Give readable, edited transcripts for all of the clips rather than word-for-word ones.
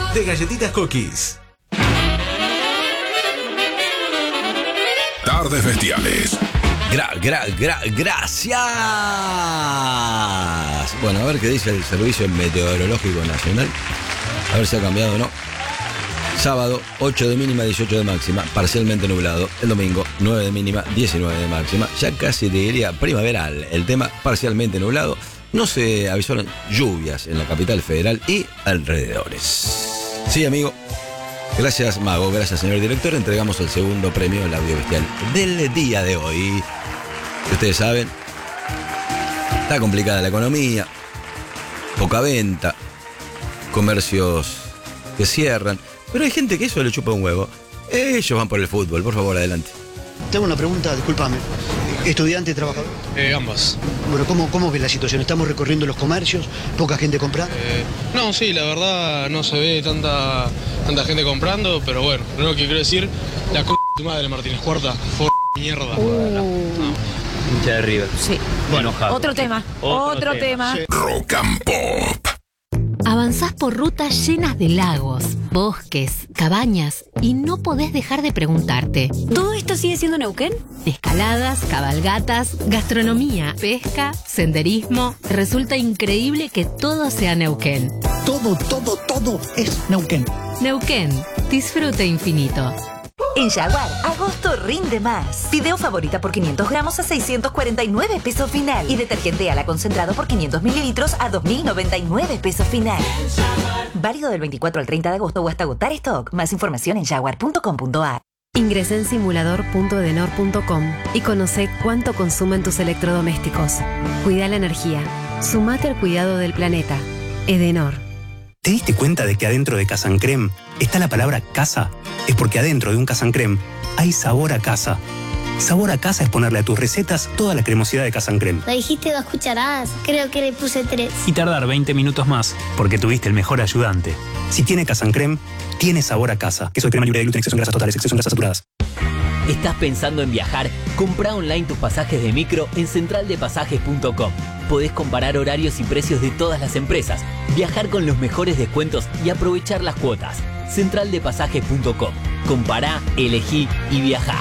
de Galletitas Cookies. Tardes Bestiales. Gracias. Bueno, a ver qué dice el Servicio Meteorológico Nacional. A ver si ha cambiado o no. Sábado, 8 de mínima, 18 de máxima, parcialmente nublado. El domingo, 9 de mínima, 19 de máxima. Ya casi te diría primaveral. El tema, parcialmente nublado. No se avisaron lluvias en la capital federal y alrededores. Sí, amigo. Gracias, Mago. Gracias, señor director. Entregamos el segundo premio al audio bestial del día de hoy. Ustedes saben, está complicada la economía, poca venta, comercios que cierran, pero hay gente que eso le chupa un huevo. Ellos van por el fútbol, por favor, adelante. Tengo una pregunta, discúlpame. ¿Estudiante, trabajador? Ambas. Bueno, ¿cómo ves la situación? ¿Estamos recorriendo los comercios? ¿Poca gente comprando? No, sí, la verdad no se ve tanta gente comprando, pero bueno, lo que quiero decir, la c*** de tu madre, Martínez Cuarta, mierda. No. Hincha de River. Sí. Bueno, otro tema. Sí. Rock and Pop. Avanzás por rutas llenas de lagos, bosques, cabañas y no podés dejar de preguntarte. ¿Todo esto sigue siendo Neuquén? Escaladas, cabalgatas, gastronomía, pesca, senderismo. Resulta increíble que todo sea Neuquén. Todo es Neuquén. Neuquén, disfrute infinito. En Jaguar, agosto rinde más. Fideo favorita por 500 gramos a 649 pesos final. Y detergente ala concentrado por 500 mililitros a 2.099 pesos final. Válido del 24 al 30 de agosto o hasta agotar stock. Más información en jaguar.com.ar. Ingresá en simulador.edenor.com y conocé cuánto consumen tus electrodomésticos. Cuida la energía. Sumate al cuidado del planeta. Edenor. ¿Te diste cuenta de que adentro de Casancrem está la palabra casa? Es porque adentro de un Casancrem hay sabor a casa. Sabor a casa es ponerle a tus recetas toda la cremosidad de Casancrem. Le dijiste 2 cucharadas, creo que le puse 3. Y tardar 20 minutos más, porque tuviste el mejor ayudante. Si tiene Casancrem, tiene sabor a casa. Queso de crema libre de gluten, exceso en grasas totales, exceso en grasas saturadas. ¿Estás pensando en viajar? Comprá online tus pasajes de micro en centraldepasajes.com. Podés comparar horarios y precios de todas las empresas, viajar con los mejores descuentos y aprovechar las cuotas. Centraldepasajes.com. Compará, elegí y viajá.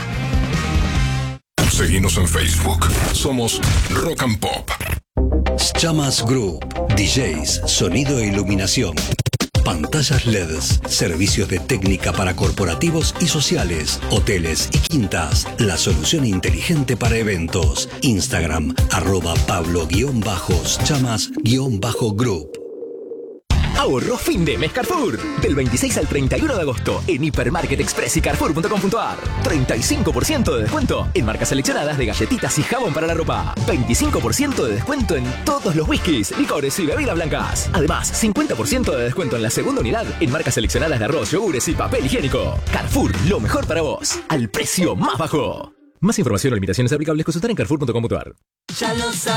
Seguinos en Facebook. Somos Rock and Pop. Chamas Group. DJs, sonido e iluminación. Pantallas LEDs, servicios de técnica para corporativos y sociales, hoteles y quintas. La solución inteligente para eventos. Instagram, @Pablo_Chamas_Group. Ahorro fin de mes Carrefour. Del 26 al 31 de agosto en Hipermarket Express y Carrefour.com.ar. 35% de descuento en marcas seleccionadas de galletitas y jabón para la ropa. 25% de descuento en todos los whiskies, licores y bebidas blancas. Además, 50% de descuento en la segunda unidad en marcas seleccionadas de arroz, yogures y papel higiénico. Carrefour, lo mejor para vos, al precio más bajo. Más información o limitaciones aplicables consultar en Carrefour.com.ar. Ya lo sabes.